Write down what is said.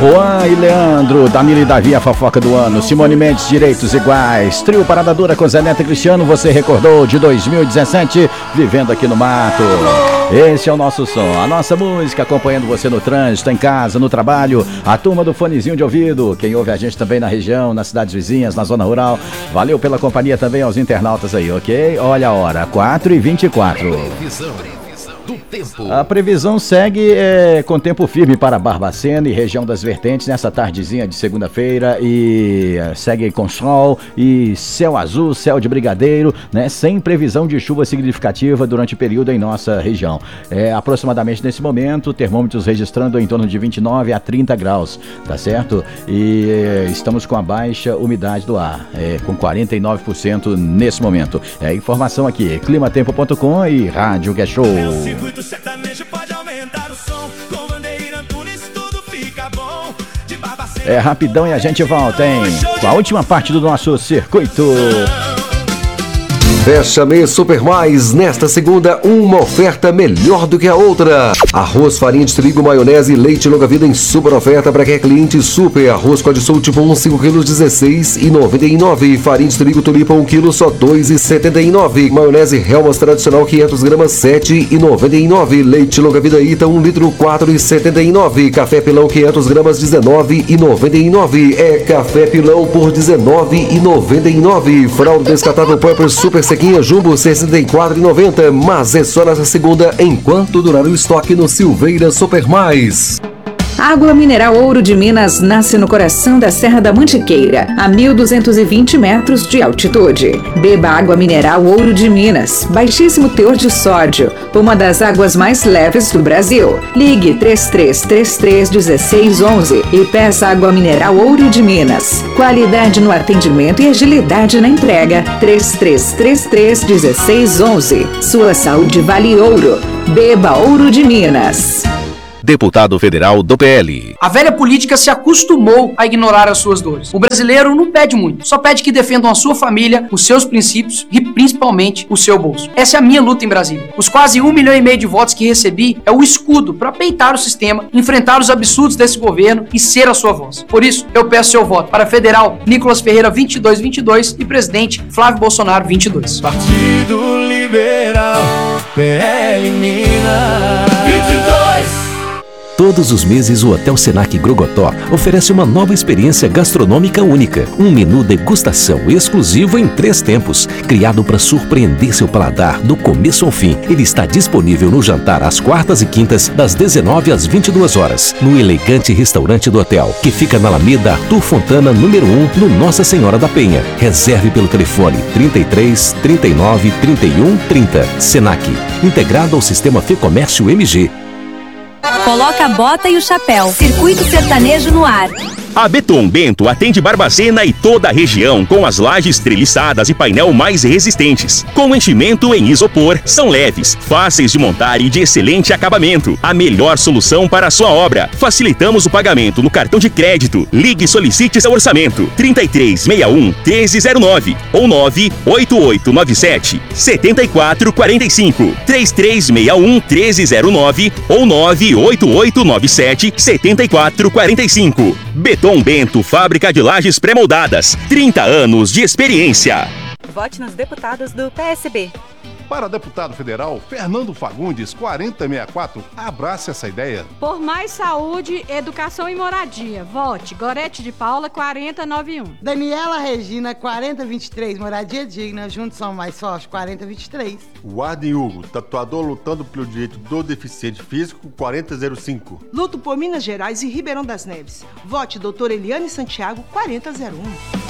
Juan e Leandro, Danilo e Davi, a fofoca do ano. Simone Mendes, Direitos Iguais. Trio Parada Dura com Zé Neto e Cristiano, você recordou de 2017, Vivendo Aqui no Mato. Esse é o nosso som, a nossa música, acompanhando você no trânsito, em casa, no trabalho. A turma do fonezinho de ouvido, quem ouve a gente também na região, nas cidades vizinhas, na zona rural. Valeu pela companhia também aos internautas aí, ok? Olha a hora, 4h24. Do tempo. A previsão segue com tempo firme para Barbacena e região das Vertentes nessa tardezinha de segunda-feira e segue com sol e céu azul, céu de brigadeiro, né? Sem previsão de chuva significativa durante o período em nossa região. Aproximadamente nesse momento, termômetros registrando em torno de 29 a 30 graus, tá certo? E estamos com a baixa umidade do ar, com 49% nesse momento. Informação aqui, climatempo.com e Rádio Guest Show. Circuito sertanejo pode aumentar o som. Com Bandeira Antunes tudo fica bom. De Barbacena. Rapidão e a gente volta, hein? Com a última parte do nosso circuito. Fecha mês Super Mais. Nesta segunda, uma oferta melhor do que a outra. Arroz, farinha de trigo, maionese e leite longa vida em super oferta para quem é cliente super. Arroz Codsul tipo 1, 5 kg, R$16,99. Farinha de trigo Tulipa 1 kg, só R$2,79. Maionese Helmas tradicional 500 gramas, R$7,99. Leite longa vida Ita 1 litro, R$4,79. Café Pilão 500 gramas, R$19,99. É Café Pilão por R$19,99. Fralda descartável Pamper Super sequinha Jumbo, R$64,90. Mas é só nessa segunda, enquanto durar o estoque no Silveira Super Mais. Água mineral Ouro de Minas nasce no coração da Serra da Mantiqueira, a 1.220 metros de altitude. Beba água mineral Ouro de Minas, baixíssimo teor de sódio, uma das águas mais leves do Brasil. Ligue 3333-1611 e peça água mineral Ouro de Minas. Qualidade no atendimento e agilidade na entrega. 3333-1611. Sua saúde vale ouro. Beba Ouro de Minas. Deputado federal do PL. A velha política se acostumou a ignorar as suas dores. O brasileiro não pede muito, só pede que defendam a sua família, os seus princípios e principalmente o seu bolso. Essa é a minha luta em Brasília. Os quase 1,5 milhão de votos que recebi é o escudo para peitar o sistema, enfrentar os absurdos desse governo e ser a sua voz. Por isso, eu peço seu voto para federal Nicolas Ferreira 2222 e presidente Flávio Bolsonaro 22. Partido Liberal, PL Minas 22. Todos os meses o Hotel Senac Grogotó oferece uma nova experiência gastronômica única. Um menu degustação exclusivo em 3 tempos, criado para surpreender seu paladar do começo ao fim. Ele está disponível no jantar às quartas e quintas, das 19 às 22 horas, no elegante restaurante do hotel, que fica na Alameda Arthur Fontana, número 1, no Nossa Senhora da Penha. Reserve pelo telefone 33 39 31 30. Senac, integrado ao sistema Fecomércio MG. Coloca a bota e o chapéu. Circuito sertanejo no ar. A Beton Bento atende Barbacena e toda a região com as lajes treliçadas e painel mais resistentes. Com enchimento em isopor, são leves, fáceis de montar e de excelente acabamento. A melhor solução para a sua obra. Facilitamos o pagamento no cartão de crédito. Ligue e solicite seu orçamento. 3361-1309 ou 98897-7445. 3361-1309 ou 98897-7445. Beton Bento, fábrica de lajes pré-moldadas. 30 anos de experiência. Vote nos deputados do PSB. Para deputado federal, Fernando Fagundes, 4064, abrace essa ideia. Por mais saúde, educação e moradia. Vote Gorete de Paula, 4091. Daniela Regina, 4023, moradia digna. Juntos são mais fortes, 4023. Warden Hugo, tatuador lutando pelo direito do deficiente físico, 4005. Luto por Minas Gerais e Ribeirão das Neves. Vote doutora Eliane Santiago, 4001.